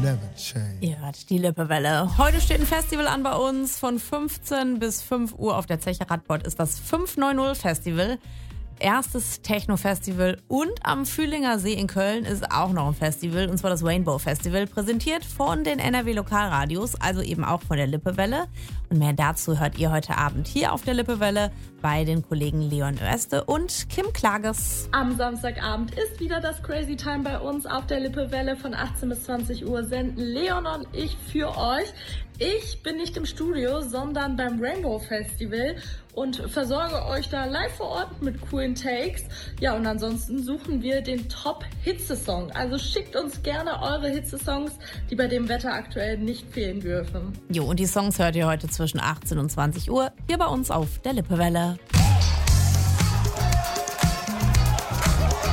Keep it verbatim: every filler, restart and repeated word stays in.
never change. Ihr hört die Lippewelle. Heute steht ein Festival an bei uns. Von fünfzehn bis fünf Uhr auf der Zeche Radbot ist das fünf neun null Festival. Erstes Techno-Festival, und am Fühlinger See in Köln ist auch noch ein Festival, und zwar das Rainbow Festival, präsentiert von den N R W Lokalradios, also eben auch von der Lippewelle. Und mehr dazu hört ihr heute Abend hier auf der Lippewelle bei den Kollegen Leon Oeste und Kim Klages. Am Samstagabend ist wieder das Crazy Time bei uns auf der Lippewelle. Von achtzehn bis zwanzig Uhr senden Leon und ich für euch. Ich bin nicht im Studio, sondern beim Rainbow Festival und versorge euch da live vor Ort mit coolen Takes. Ja, und ansonsten suchen wir den Top-Hitze-Song. Also schickt uns gerne eure Hitze-Songs, die bei dem Wetter aktuell nicht fehlen dürfen. Jo, und die Songs hört ihr heute zwischen achtzehn und zwanzig Uhr hier bei uns auf der Lippewelle.